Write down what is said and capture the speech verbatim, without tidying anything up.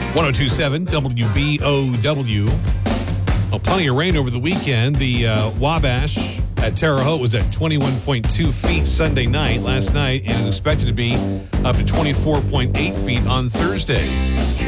ten twenty-seven W B O W. Well, plenty of rain over the weekend. The uh, Wabash at Terre Haute was at twenty-one point two feet Sunday night, last night, and is expected to be up to twenty-four point eight feet on Thursday.